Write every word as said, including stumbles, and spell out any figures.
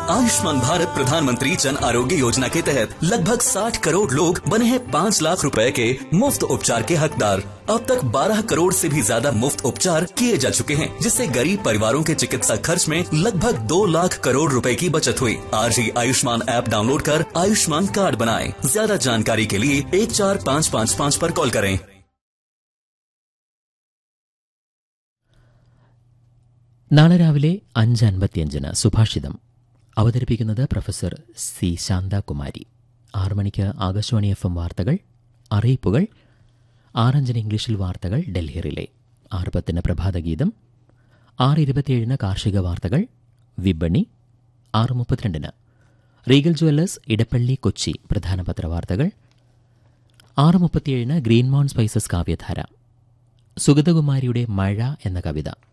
आयुष्मान भारत प्रधानमंत्री जन आरोग्य योजना के तहत लगभग साठ करोड़ लोग बने हैं पाँच लाख रुपए के मुफ्त उपचार के हकदार। अब तक बारह करोड़ से भी ज्यादा मुफ्त उपचार किए जा चुके हैं, जिससे गरीब परिवारों के चिकित्सा खर्च में लगभग दो लाख करोड़ रुपए की बचत हुई। आज ही आयुष्मान ऐप डाउनलोड कर आयुष्मान कार्ड बनाएं। ज्यादा जानकारी के लिए एक चार पाँच पाँच पाँच पर कॉल करें। നാളെ രാവിലെ അഞ്ച് അൻപത്തിയഞ്ചിന് സുഭാഷിതം അവതരിപ്പിക്കുന്നത് പ്രൊഫസർ സി ശാന്താകുമാരി. ആറു മണിക്ക് ആകാശവാണി എഫ് എം വാർത്തകൾ, അറിയിപ്പുകൾ, ആറഞ്ചിന് ഇംഗ്ലീഷിൽ വാർത്തകൾ ഡൽഹി റിലേ. ആറ് പത്തിന് പ്രഭാതഗീതം, ആറ് ഇരുപത്തിയേഴിന് കാർഷിക വാർത്തകൾ, വിപണി. ആറ് മുപ്പത്തിരണ്ടിന് റീഗൽ ജുവല്ലേഴ്സ് ഇടപ്പള്ളി കൊച്ചി പ്രധാന പത്രവാർത്തകൾ. ആറ് മുപ്പത്തിയേഴിന് ഗ്രീൻ മൗണ്ട് സ്പൈസസ് കാവ്യധാര, സുഗതകുമാരിയുടെ മഴ എന്ന കവിത.